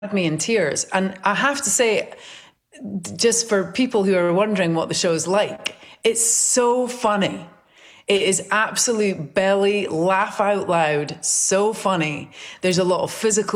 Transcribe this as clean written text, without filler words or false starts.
me in tears. And I have to say, just for people who are wondering what the show's like, it's so funny. It is absolute belly, laugh out loud, so funny. There's a lot of physical